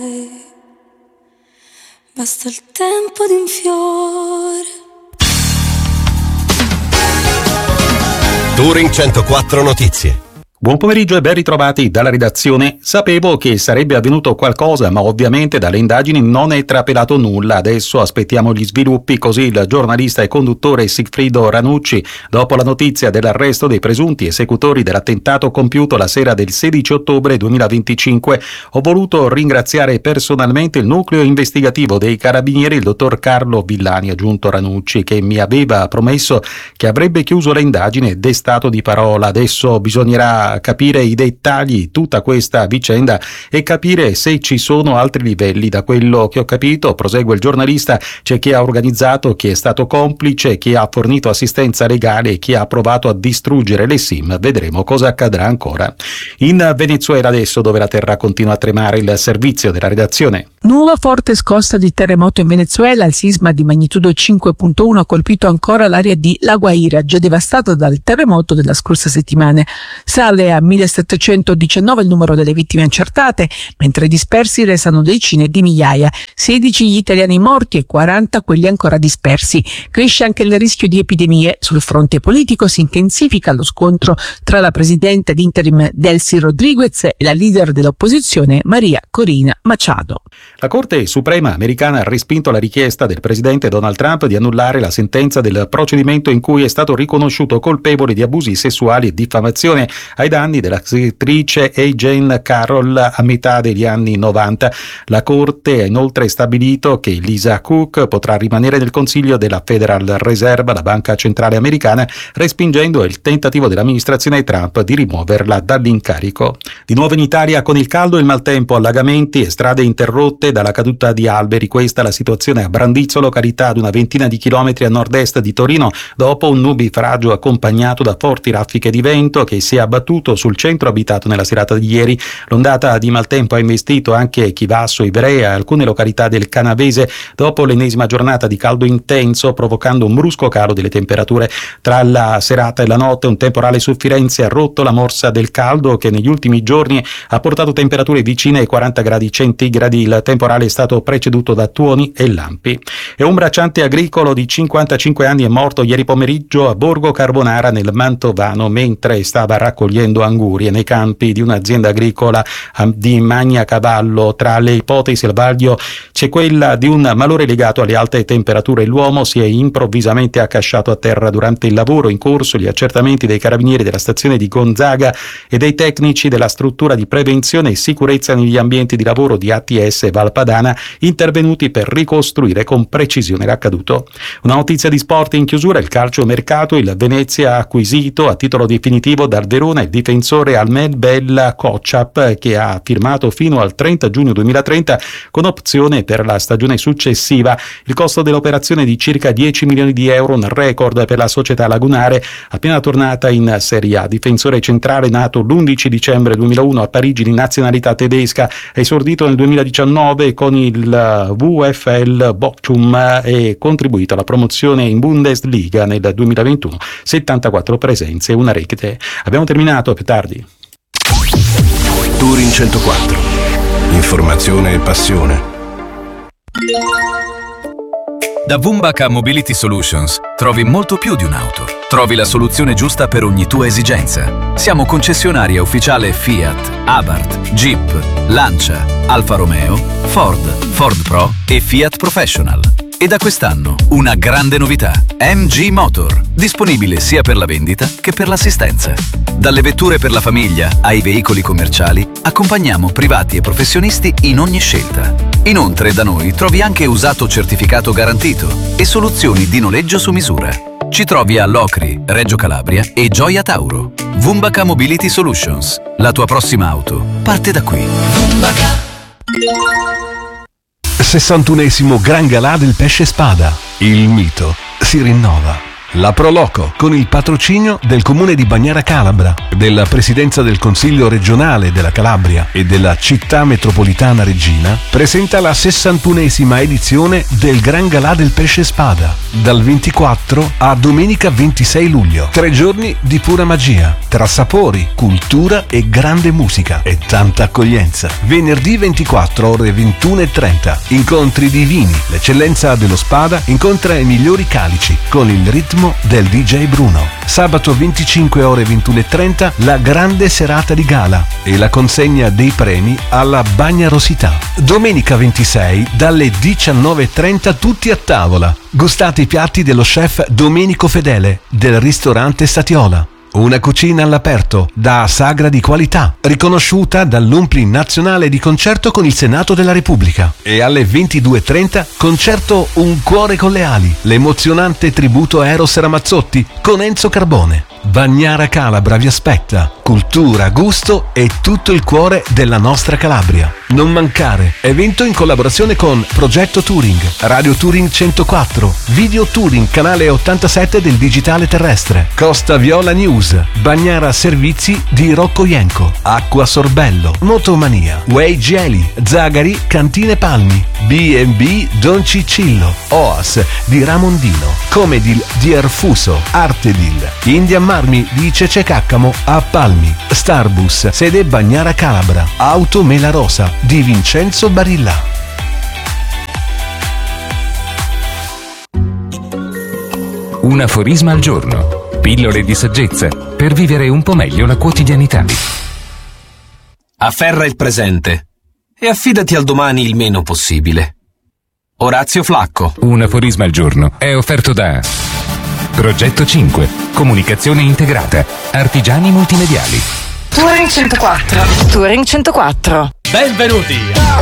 Basta il tempo di un fiore. Touring 104 Notizie. Buon pomeriggio e ben ritrovati dalla redazione. Sapevo che sarebbe avvenuto qualcosa, ma ovviamente dalle indagini non è trapelato nulla. Adesso aspettiamo gli sviluppi, così il giornalista e conduttore Sigfrido Ranucci, dopo la notizia dell'arresto dei presunti esecutori dell'attentato compiuto la sera del 16 ottobre 2025, ho voluto ringraziare personalmente il nucleo investigativo dei Carabinieri, il dottor Carlo Villani, aggiunto Ranucci, che mi aveva promesso che avrebbe chiuso le indagini ed è stato di parola. Adesso bisognerà capire i dettagli, tutta questa vicenda, e capire se ci sono altri livelli. Da quello che ho capito, prosegue il giornalista, c'è chi ha organizzato, chi è stato complice, chi ha fornito assistenza legale e chi ha provato a distruggere le SIM. Vedremo cosa accadrà ancora. In Venezuela adesso, dove la terra continua a tremare, il servizio della redazione. Nuova forte scossa di terremoto in Venezuela. Il sisma di magnitudo 5.1 ha colpito ancora l'area di La Guaira, già devastata dal terremoto della scorsa settimana. Sale a 1719 il numero delle vittime accertate, mentre dispersi restano decine di migliaia, 16 gli italiani morti e 40 quelli ancora dispersi. Cresce anche il rischio di epidemie. Sul fronte politico si intensifica lo scontro tra la presidente d'interim Delcy Rodriguez e la leader dell'opposizione Maria Corina Machado. La Corte Suprema americana ha respinto la richiesta del presidente Donald Trump di annullare la sentenza del procedimento in cui è stato riconosciuto colpevole di abusi sessuali e diffamazione ai danni della scrittrice A. Jane Carroll a metà degli anni 90. La Corte ha inoltre stabilito che Lisa Cook potrà rimanere nel consiglio della Federal Reserve, la banca centrale americana, respingendo il tentativo dell'amministrazione Trump di rimuoverla dall'incarico. Di nuovo in Italia, con il caldo e il maltempo, allagamenti e strade interrotte dalla caduta di alberi. Questa è la situazione a Brandizzo, località ad una ventina di chilometri a nord-est di Torino, dopo un nubifragio accompagnato da forti raffiche di vento che si è abbattuto sul centro abitato nella serata di ieri. L'ondata di maltempo ha investito anche Chivasso, Ivrea e alcune località del Canavese dopo l'ennesima giornata di caldo intenso, provocando un brusco calo delle temperature. Tra la serata e la notte un temporale su Firenze ha rotto la morsa del caldo che negli ultimi giorni ha portato temperature vicine ai 40 gradi centigradi. Il temporale è stato preceduto da tuoni e lampi. E un bracciante agricolo di 55 anni è morto ieri pomeriggio a Borgo Carbonara nel Mantovano mentre stava raccogliendo angurie nei campi di un'azienda agricola di Magnacavallo. Tra le ipotesi al vaglio c'è quella di un malore legato alle alte temperature. L'uomo si è improvvisamente accasciato a terra durante il lavoro in corso. Gli accertamenti dei carabinieri della stazione di Gonzaga e dei tecnici della struttura di prevenzione e sicurezza negli ambienti di lavoro di ATS Valpadana, intervenuti per ricostruire con precisione l'accaduto. Una notizia di sport in chiusura: il calciomercato. Il Venezia ha acquisito a titolo definitivo dal Verona il difensore Ahmed Bella Kotchap, che ha firmato fino al 30 giugno 2030 con opzione per la stagione successiva. Il costo dell'operazione è di circa 10 milioni di euro, un record per la società lagunare appena tornata in Serie A. Difensore centrale nato l'11 dicembre 2001 a Parigi di nazionalità tedesca, è esordito nel 2019 con il VfL Bochum e contribuito alla promozione in Bundesliga nel 2021, 74 presenze e una rete. Abbiamo terminato, più tardi. Touring 104. Informazione e passione. Da Vumbaka Mobility Solutions trovi molto più di un'auto. Trovi la soluzione giusta per ogni tua esigenza. Siamo concessionaria ufficiale Fiat, Abarth, Jeep, Lancia, Alfa Romeo, Ford Pro e Fiat Professional. E da quest'anno una grande novità: MG Motor, disponibile sia per la vendita che per l'assistenza. Dalle vetture per la famiglia ai veicoli commerciali, accompagniamo privati e professionisti in ogni scelta. Inoltre da noi trovi anche usato certificato garantito e soluzioni di noleggio su misura. Ci trovi a Locri, Reggio Calabria e Gioia Tauro. Vumbaka Mobility Solutions. La tua prossima auto parte da qui. 61esimo Gran Galà del Pesce Spada. Il mito si rinnova. La Proloco, con il patrocinio del Comune di Bagnara Calabra, della Presidenza del Consiglio regionale della Calabria e della Città metropolitana Reggina, presenta la 61esima edizione del Gran Galà del Pesce Spada, dal 24 a domenica 26 luglio. 3 giorni di pura magia, tra sapori, cultura e grande musica e tanta accoglienza. Venerdì 24 ore 21:30, incontri divini, l'eccellenza dello Spada incontra i migliori calici con il ritmo del DJ Bruno. Sabato 25 ore 21:30, la grande serata di gala e la consegna dei premi alla Bagnarosità. Domenica 26 dalle 19:30 tutti a tavola. Gustate i piatti dello chef Domenico Fedele del ristorante Statiola. Una cucina all'aperto, da sagra di qualità, riconosciuta dall'Umpli Nazionale di Concerto con il Senato della Repubblica. E alle 22:30, concerto Un cuore con le ali, l'emozionante tributo a Eros Ramazzotti con Enzo Carbone. Bagnara Calabra vi aspetta, cultura, gusto e tutto il cuore della nostra Calabria. Non mancare, evento in collaborazione con Progetto Touring, Radio Touring 104, Video Touring, canale 87 del Digitale Terrestre, Costa Viola News, Bagnara Servizi di Rocco Ienco, Acqua Sorbello, Motomania, Way Geli, Zagari, Cantine Palmi, B&B Don Cicillo, Oas di Ramondino, Comedil di Erfuso, Artedil, Indian Marmi di Cece Caccamo a Palmi, Starbus, sede Bagnara Calabra, Auto Mela Rosa di Vincenzo Barilla. Un aforisma al giorno, pillole di saggezza per vivere un po' meglio la quotidianità. Afferra il presente e affidati al domani il meno possibile. Orazio Flacco. Un aforisma al giorno è offerto da Progetto 5, comunicazione integrata, artigiani multimediali. Touring 104. Touring 104. Benvenuti!